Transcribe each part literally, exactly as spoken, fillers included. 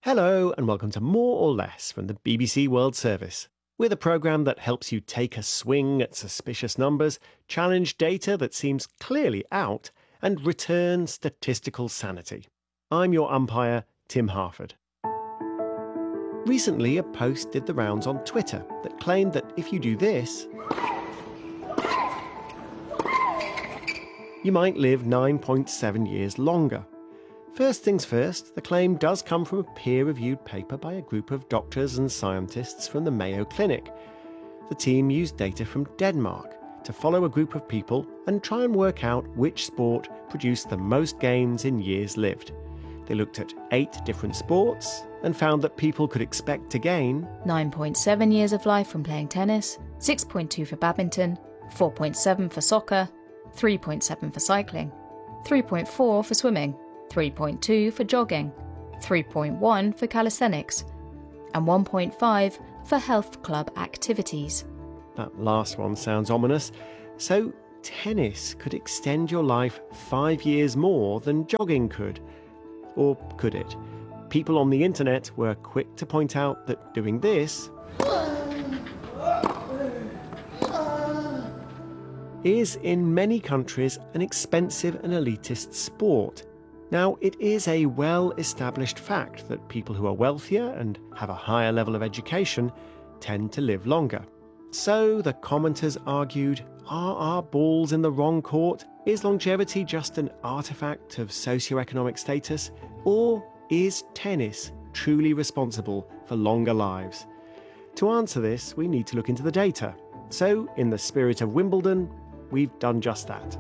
Hello and welcome to More or Less from the B B C World Service. We're the programme that helps you take a swing at suspicious numbers, challenge data that seems clearly out, and return statistical sanity. I'm your umpire, Tim Harford. Recently, a post did the rounds on Twitter that claimed that if you do this, you might live nine point seven years longer. First things first, the claim does come from a peer-reviewed paper by a group of doctors and scientists from the Mayo Clinic. The team used data from Denmark to follow a group of people and try and work out which sport produced the most gains in years lived. They looked at eight different sports and found that people could expect to gain nine point seven years of life from playing tennis, six point two for badminton, four point seven for soccer, three point seven for cycling, three point four for swimming, three point two for jogging, three point one for calisthenics, and one point five for health club activities. That last one sounds ominous. So, tennis could extend your life five years more than jogging could. Or could it? People on the internet were quick to point out that doing this is, in many countries, an expensive and elitist sport. Now, it is a well-established fact that people who are wealthier and have a higher level of education tend to live longer. So the commenters argued, are our balls in the wrong court? Is longevity just an artefact of socioeconomic status? Or is tennis truly responsible for longer lives? To answer this, we need to look into the data. So, in the spirit of Wimbledon, we've done just that.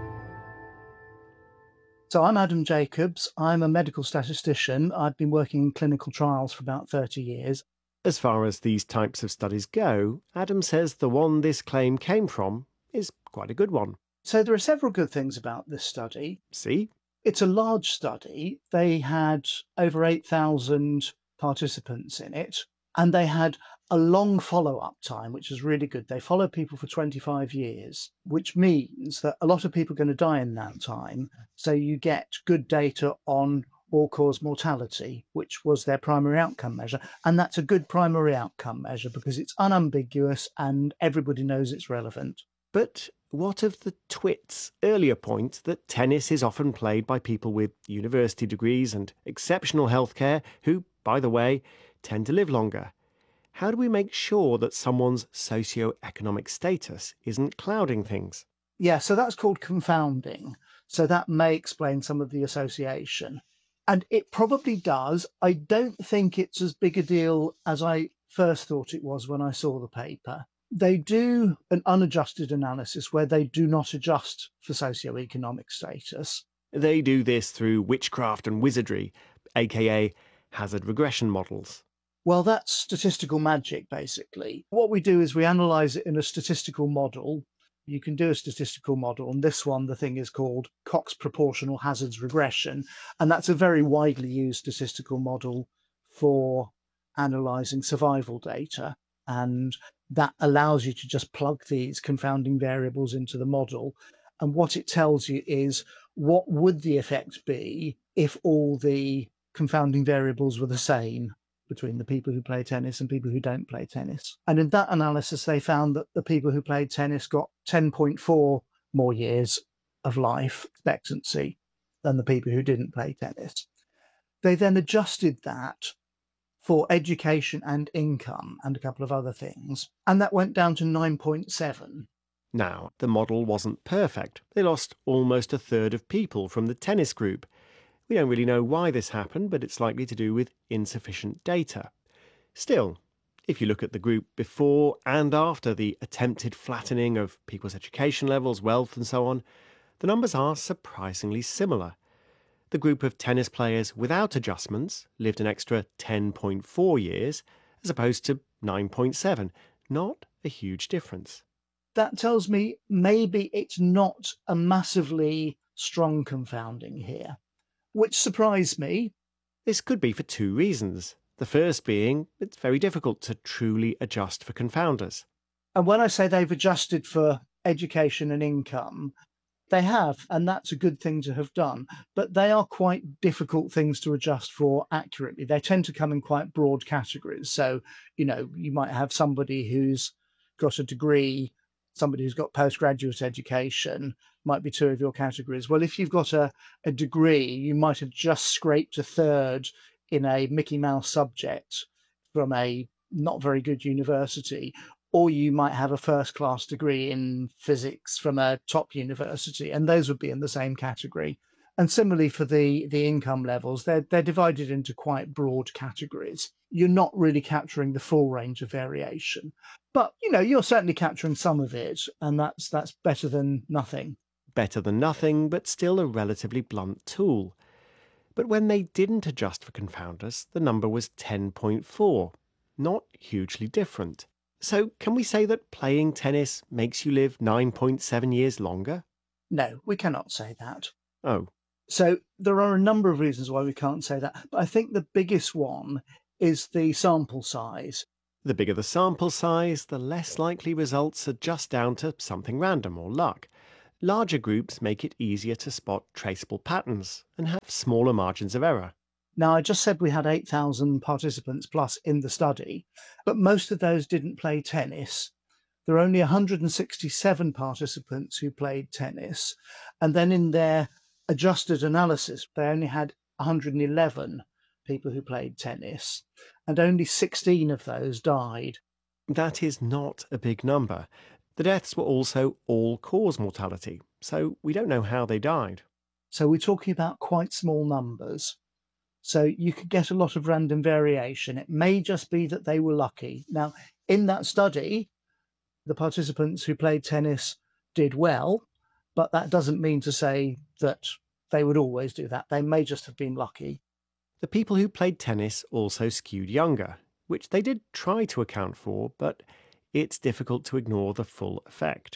So I'm Adam Jacobs. I'm a medical statistician. I've been working in clinical trials for about thirty years. As far as these types of studies go, Adam says the one this claim came from is quite a good one. So there are several good things about this study. See? It's a large study. They had over eight thousand participants in it, and they had a long follow-up time, which is really good. They follow people for twenty-five years, which means that a lot of people are going to die in that time. So you get good data on all-cause mortality, which was their primary outcome measure. And that's a good primary outcome measure because it's unambiguous and everybody knows it's relevant. But what of the twit's earlier point that tennis is often played by people with university degrees and exceptional healthcare who, by the way, tend to live longer? How do we make sure that someone's socio-economic status isn't clouding things? Yeah, so that's called confounding. So that may explain some of the association. And it probably does. I don't think it's as big a deal as I first thought it was when I saw the paper. They do an unadjusted analysis where they do not adjust for socioeconomic status. They do this through witchcraft and wizardry, aka hazard regression models. Well, that's statistical magic, basically. What we do is we analyse it in a statistical model. You can do a statistical model, and this one, the thing is called Cox proportional hazards regression, and that's a very widely used statistical model for analysing survival data, and that allows you to just plug these confounding variables into the model, and what it tells you is what would the effect be if all the confounding variables were the same between the people who play tennis and people who don't play tennis. And in that analysis, they found that the people who played tennis got ten point four more years of life expectancy than the people who didn't play tennis. They then adjusted that for education and income and a couple of other things, and that went down to nine point seven. Now, the model wasn't perfect. They lost almost a third of people from the tennis group. We don't really know why this happened, but it's likely to do with insufficient data. Still, if you look at the group before and after the attempted flattening of people's education levels, wealth and so on, the numbers are surprisingly similar. The group of tennis players without adjustments lived an extra ten point four years, as opposed to nine point seven. Not a huge difference. That tells me maybe it's not a massively strong confounding here, which surprised me. This could be for two reasons. The first being it's very difficult to truly adjust for confounders. And when I say they've adjusted for education and income, They have, and that's a good thing to have done. But they are quite difficult things to adjust for accurately. They tend to come in quite broad categories. So, you know, you might have somebody who's got a degree, somebody who's got postgraduate education, might be two of your categories. Well, if you've got a, a degree, you might have just scraped a third in a Mickey Mouse subject from a not very good university, or you might have a first class degree in physics from a top university, and those would be in the same category. And similarly for the, the income levels, they're, they're divided into quite broad categories. You're not really capturing the full range of variation, but you know, you're certainly capturing some of it, and that's that's better than nothing. Better than nothing, but still a relatively blunt tool. But when they didn't adjust for confounders, the number was ten point four, not hugely different. So can we say that playing tennis makes you live nine point seven years longer? No, we cannot say that. Oh. So there are a number of reasons why we can't say that, but I think the biggest one is the sample size. The bigger the sample size, the less likely results are just down to something random or luck. Larger groups make it easier to spot traceable patterns and have smaller margins of error. Now, I just said we had eight thousand participants plus in the study, but most of those didn't play tennis. There are only one hundred sixty-seven participants who played tennis, and then in their adjusted analysis, they only had one hundred eleven people who played tennis, and only sixteen of those died. That is not a big number. The deaths were also all-cause mortality, so we don't know how they died. So we're talking about quite small numbers. So you could get a lot of random variation. It may just be that they were lucky. Now, in that study, the participants who played tennis did well, but that doesn't mean to say that they would always do that. They may just have been lucky. The people who played tennis also skewed younger, which they did try to account for, but it's difficult to ignore the full effect.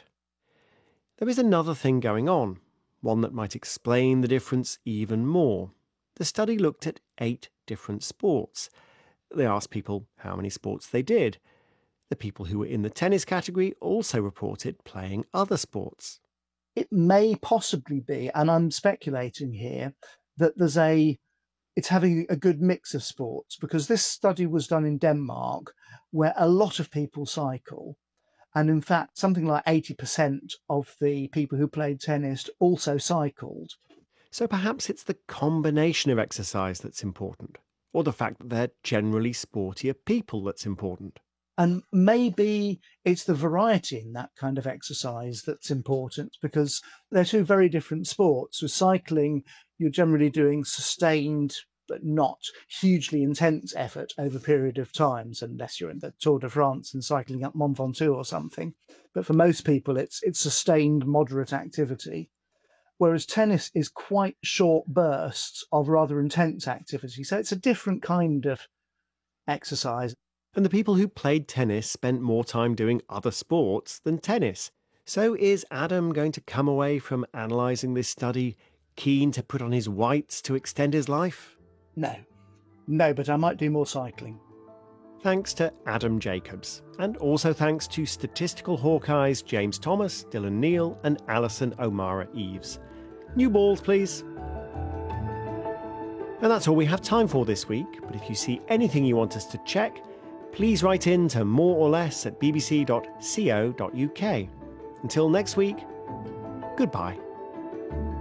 There is another thing going on, one that might explain the difference even more. The study looked at eight different sports. They asked people how many sports they did. The people who were in the tennis category also reported playing other sports. It may possibly be, and I'm speculating here, that there's a it's having a good mix of sports, because this study was done in Denmark, where a lot of people cycle. And in fact, something like eighty percent of the people who played tennis also cycled. So perhaps it's the combination of exercise that's important, or the fact that they're generally sportier people that's important. And maybe it's the variety in that kind of exercise that's important, because they're two very different sports. With cycling, you're generally doing sustained but not hugely intense effort over a period of times, unless you're in the Tour de France and cycling up Mont Ventoux or something. But for most people, it's it's sustained, moderate activity. Whereas tennis is quite short bursts of rather intense activity. So it's a different kind of exercise. And the people who played tennis spent more time doing other sports than tennis. So is Adam going to come away from analysing this study keen to put on his whites to extend his life? No. No, but I might do more cycling. Thanks to Adam Jacobs, and also thanks to Statistical Hawkeyes James Thomas, Dylan Neal and Alison O'Mara Eves. New balls, please. And that's all we have time for this week, but if you see anything you want us to check, please write in to more or less at b b c dot co dot u k. Until next week, goodbye.